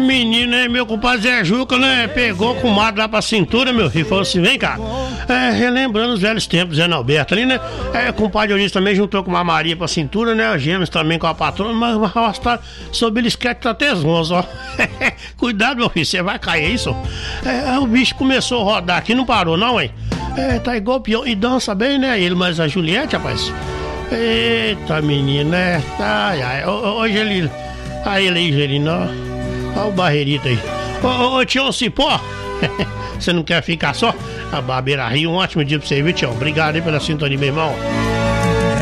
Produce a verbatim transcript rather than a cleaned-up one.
menino, né? Meu compadre Zé Juca, né? Pegou o comadre lá pra cintura, meu filho. Falou assim: vem cá. É, relembrando os velhos tempos, Zé Alberto ali, né? É, o compadre Eunício também juntou com uma Maria pra cintura, né? Os gêmeos também com a patrona, mas o arrastar sob eles querem tá até zonzo, ó. Cuidado, meu filho, você vai cair, é isso? É, o bicho começou a rodar aqui, não parou, não, hein? É, tá igual peão. E dança bem, né? Ele, mas a Juliette, rapaz. Eita, menina, é. Ai, ai. Hoje ele. Aí ele aí, Angelina, ó. Olha o barreirito aí. Ô, ô, ô, Tião Cipó. Você não quer ficar só? A Barbeira Rio, um ótimo dia pra você, viu, Tião? Obrigado aí pela sintonia, meu irmão.